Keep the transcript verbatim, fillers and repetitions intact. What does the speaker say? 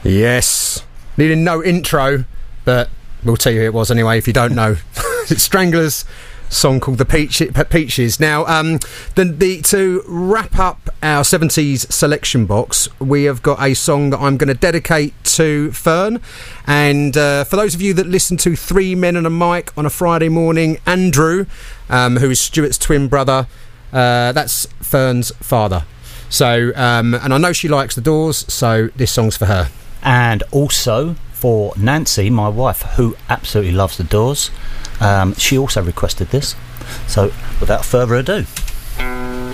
Yes. Needing no intro, but we'll tell you who it was anyway if you don't know. It's Stranglers, song called The Peach, Peaches. Now, um, the, the to wrap up our seventies selection box, we have got a song that I'm going to dedicate to Fern. And uh, for those of you that listen to Three Men and a Mic on a Friday morning, Andrew, um, who is Stuart's twin brother, uh, that's Fern's father. So, um, and I know she likes the Doors, so this song's for her. And also for Nancy, my wife, who absolutely loves the Doors. Um, she also requested this. So, without further ado.